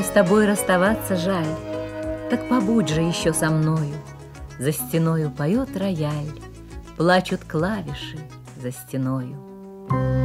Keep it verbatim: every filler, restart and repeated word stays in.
Мне с тобой расставаться жаль, так побудь же еще со мною. За стеною поет рояль, плачут клавиши за стеною.